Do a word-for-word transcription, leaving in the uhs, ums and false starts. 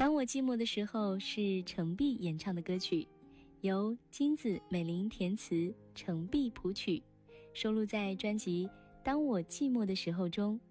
当我寂寞的时候是程璧演唱的歌曲，由金子美玲填词，程璧谱曲，收录在专辑《当我寂寞的时候》中。